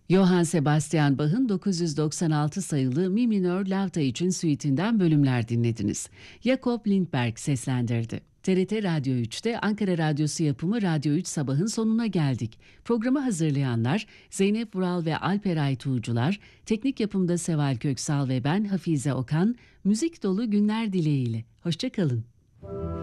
Johann Sebastian Bach'ın 996 sayılı Mi minör Lauta için suitinden bölümler dinlediniz. Jakob Lindberg seslendirdi. TRT Radyo 3'te Ankara Radyosu yapımı Radyo 3 Sabah'ın sonuna geldik. Programı hazırlayanlar Zeynep Vural ve Alperay Tuğcular, teknik yapımda Seval Köksal ve ben Hafize Okan, müzik dolu günler dileğiyle. Hoşça kalın.